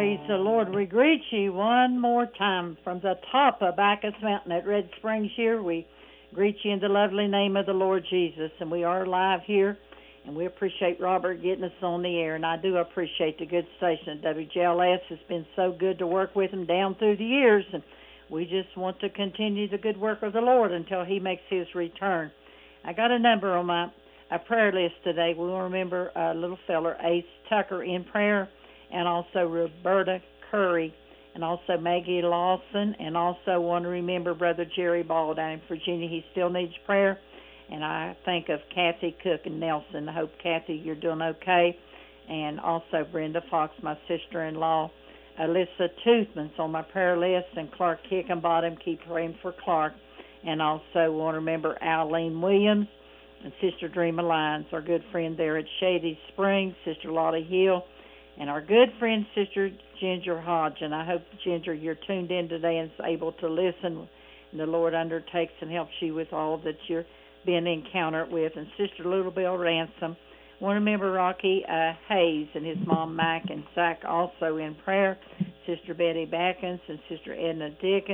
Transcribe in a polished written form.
Praise the Lord. We greet you one more time from the top of Bacchus Mountain at Red Springs here. We greet you in the lovely name of the Lord Jesus. And we are live here, and we appreciate Robert getting us on the air. And I do appreciate the good station at WJLS. It's been so good to work with him down through the years. And we just want to continue the good work of the Lord until he makes his return. I got a number on my prayer list today. We'll remember a little feller, Ace Tucker, in prayer, and also Roberta Curry, and also Maggie Lawson, and also want to remember Brother Jerry Ball down in Virginia. He still needs prayer. And I think of Kathy Cook and Nelson. I hope, Kathy, you're doing okay. And also Brenda Fox, my sister-in-law. Alyssa Toothman's on my prayer list, and Clark Hickenbottom. Keep praying for Clark. And also want to remember Aline Williams and Sister Dream Alliance, our good friend there at Shady Springs, Sister Lottie Hill, and our good friend, Sister Ginger Hodge. And I hope, Ginger, you're tuned in today and is able to listen. And the Lord undertakes and helps you with all that you're being encountered with. And Sister Little Bill Ransom. I want to remember Rocky Hayes and his mom, Mac, and Zach also in prayer. Sister Betty Backens and Sister Edna Dickens.